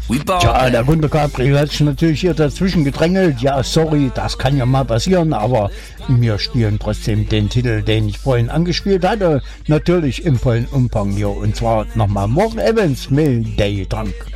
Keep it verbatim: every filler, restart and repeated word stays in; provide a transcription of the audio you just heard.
Tja, der Gunter Gabriel hat sich natürlich hier dazwischen gedrängelt. Ja, sorry, das kann ja mal passieren, aber wir spielen trotzdem den Titel, den ich vorhin angespielt hatte. Natürlich im vollen Umfang hier. Und zwar nochmal Morgan Evans mit Day Drunk.